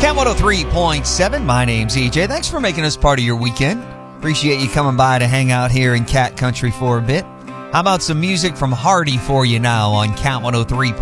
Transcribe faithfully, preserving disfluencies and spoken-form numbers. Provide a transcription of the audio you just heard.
Cat one oh three point seven, my name's E J. Thanks for making us part of your weekend. Appreciate you coming by to hang out here in Cat Country for a bit. How about some music from Hardy for you now on Cat one oh three point seven?